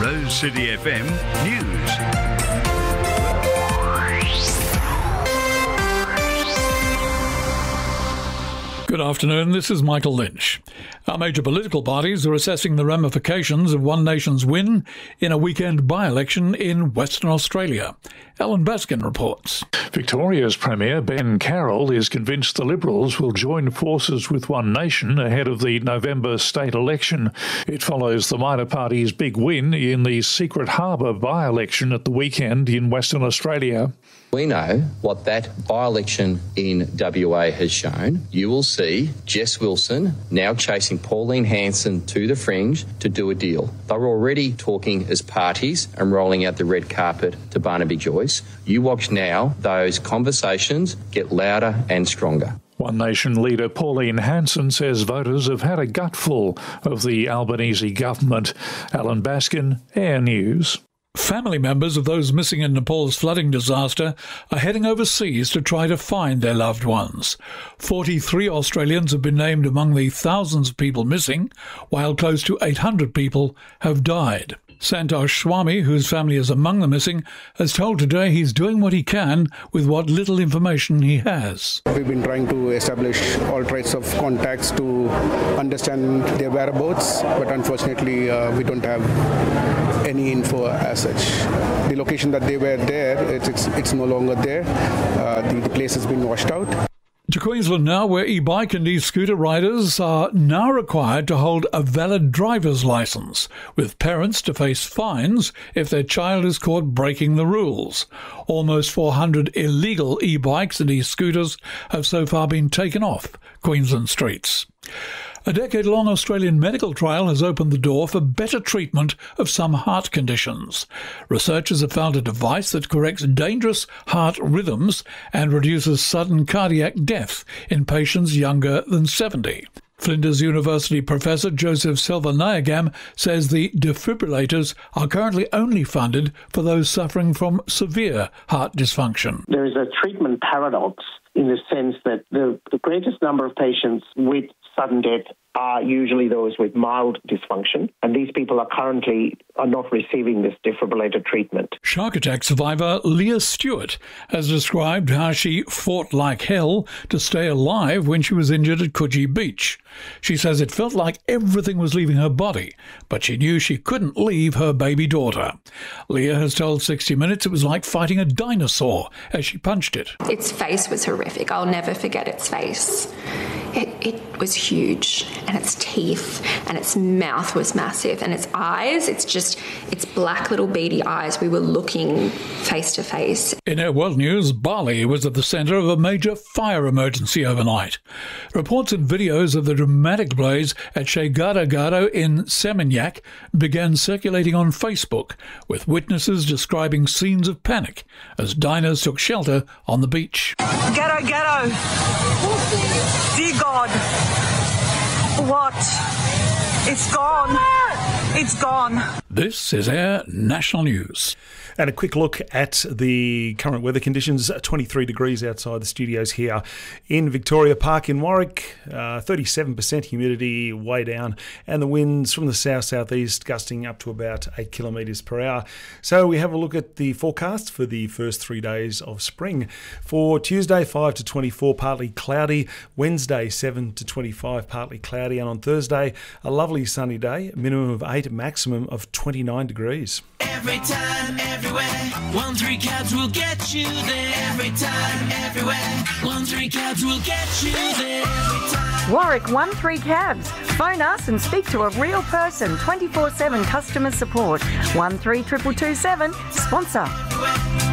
Rose City FM News. Good afternoon, this is Michael Lynch. Our major political parties are assessing the ramifications of One Nation's win in a weekend by-election in Western Australia. Alan Baskin reports. Victoria's Premier Ben Carroll is convinced the Liberals will join forces with One Nation ahead of the November state election. It follows the minor party's big win in the Secret Harbour by-election at the weekend in Western Australia. We know what that by-election in WA has shown. You will see Jess Wilson now chasing Pauline Hanson to the fringe to do a deal. They were already talking as parties and rolling out the red carpet to Barnaby Joyce. You watch now those conversations get louder and stronger. One Nation leader Pauline Hanson says voters have had a gutful of the Albanese government. Alan Baskin, Air News. Family members of those missing in Nepal's flooding disaster are heading overseas to try to find their loved ones. 43 Australians have been named among the thousands of people missing, while close to 800 people have died. Santosh Swami, whose family is among the missing, has told Today he's doing what he can with what little information he has. We've been trying to establish all types of contacts to understand their whereabouts, but unfortunately we don't have any info as such. The location that they were there, it's no longer there. The place has been washed out. To Queensland now, where e-bike and e-scooter riders are now required to hold a valid driver's licence, with parents to face fines if their child is caught breaking the rules. Almost 400 illegal e-bikes and e-scooters have so far been taken off Queensland streets. A decade-long Australian medical trial has opened the door for better treatment of some heart conditions. Researchers have found a device that corrects dangerous heart rhythms and reduces sudden cardiac death in patients younger than 70. Flinders University professor Joseph Selvanayagam says the defibrillators are currently only funded for those suffering from severe heart dysfunction. There is a treatment paradox in the sense that the greatest number of patients with sudden death are usually those with mild dysfunction, and these people are not receiving this defibrillator treatment. Shark attack survivor Leah Stewart has described how she fought like hell to stay alive when she was injured at Coogee Beach. She says it felt like everything was leaving her body, but she knew she couldn't leave her baby daughter. Leah has told 60 Minutes it was like fighting a dinosaur as she punched it. Its face was horrific. I'll never forget its face. It was huge, and its teeth and its mouth was massive, and its eyes, its black little beady eyes. We were looking face to face. In Air World News, Bali was at the centre of a major fire emergency overnight. Reports and videos of the dramatic blaze at Chay Gado in Seminyak began circulating on Facebook, with witnesses describing scenes of panic as diners took shelter on the beach. Gado. Dear God. What? It's gone. It's gone. This is Air National News. And a quick look at the current weather conditions. 23 degrees outside the studios here in Victoria Park in Warwick. 37% humidity, way down. And the winds from the south-southeast gusting up to about 8 kilometres per hour. So we have a look at the forecast for the first 3 days of spring. For Tuesday, 5 to 24, partly cloudy. Wednesday, 7 to 25, partly cloudy. And on Thursday, a lovely sunny day, minimum of 8, maximum of 29 degrees. Every time, everywhere, 1-3 cabs will get you there. Every time, everywhere, 1-3 cabs will get you there. Every time. Warwick 1-3 cabs. Phone us and speak to a real person. 24/7 customer support. 13227 sponsor.